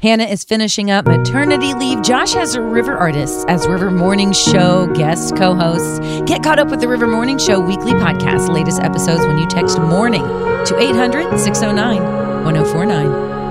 Hannah is finishing up maternity leave. Josh has a River Artists as River Morning Show guest co-hosts. Get caught up with the River Morning Show weekly podcast, latest episodes when you text MORNING to 800-609-1049.